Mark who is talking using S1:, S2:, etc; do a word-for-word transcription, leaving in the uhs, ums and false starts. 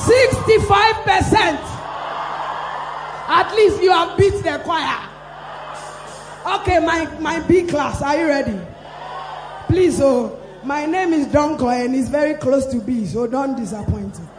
S1: sixty-five percent. At least you have beat the choir. Okay, my, my B class, are you ready? Please, oh, my name is Donko and it's very close to B, so don't disappoint me.